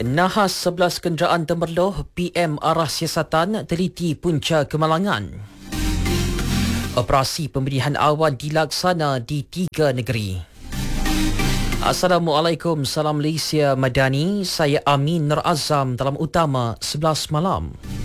Nahas 11 kenderaan temerloh, PM arah siasatan teliti punca kemalangan. Operasi pemberihan awan dilaksana di 3 negeri. Assalamualaikum, salam Malaysia Madani. Saya Amin Nur Azam dalam utama 11 malam.